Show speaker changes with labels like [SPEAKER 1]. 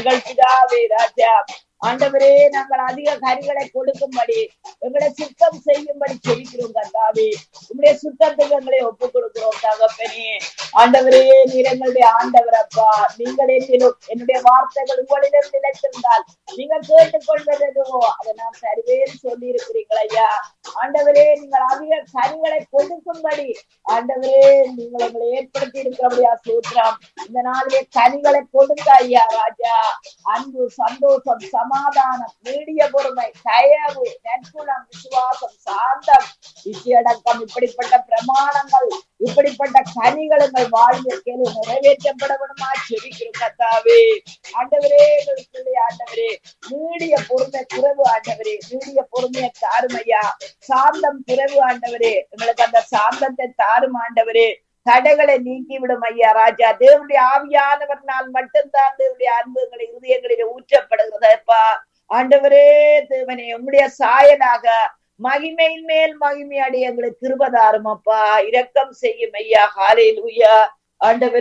[SPEAKER 1] சொன்னார்கள் பிதாவே ராஜா. ஆண்டவரே, நாங்கள் அதிக கனிகளை கொடுக்கும்படி எங்களை சுத்தம் செய்யும்படி செபிக்கிறோம் கர்த்தாவே. உங்களுடைய சுத்தத்துக்கு எங்களை ஒப்புக் கொடுக்கிறோம் தகப்பனே. ஆண்டவரே, நீர் எங்களுடைய ஆண்டவர் அப்பா. நீங்கள் என்னுடைய வார்த்தைகள் உங்களிடம் நிலைத்திருந்தால் நீங்கள் கேட்டுக்கொள்வதோ அதை நான் தருவேன் சொல்லி இருக்கிறீர்கள் ஐயா. ஆண்டவரே, நீங்கள் அதிக கனிகளை கொடுக்கும்படி ஆண்டவரே நீங்கள் எங்களை ஏற்படுத்தி இருக்கிறபடியா சூத்திரம். இந்த நாளிலே கனிகளை கொடுங்க ஐயா ராஜா. அன்பு, சந்தோஷம், சமாதானம், நீடிய பொறுமை, தயவு, நற்குணம், விசுவாசம், சாந்தம், இச்சையடக்கம், இப்படிப்பட்ட பிரமாணங்கள், இப்படிப்பட்ட கனிகள் எங்கள் வாழ்க்கையில் நிறைவேற்றப்பட வேண்டுமா செபிக்கிறோம் கர்த்தாவே. ஆண்டவரே, ஆண்டவரே, நீடிய பொறுமை குறைவு ஆண்டவரே, நீடிய பொறுமையை தாரும் ஐயா. சாந்தம் குறைவு ஆண்டவரே, எங்களுக்கு அந்த சாந்தத்தை தாரும் ஆண்டவரே. தடைகளை நீக்கி விடும் ஐயா ராஜா. தேவனுடைய ஆவியானவர்னால் மட்டும்தான் தேவனுடைய அன்பு எங்களை இருதயங்களில் ஊற்றப்படுகிறதப்பா. ஆண்டவரே தேவனே, உங்களுடைய சாயலாக மகிமையின் மேல் மகிமை அடைய எங்களை கிருபை தாரும் அப்பா. இரக்கம் செய்யும் ஐயா. ஹல்லேலூயா. ஆண்டவரே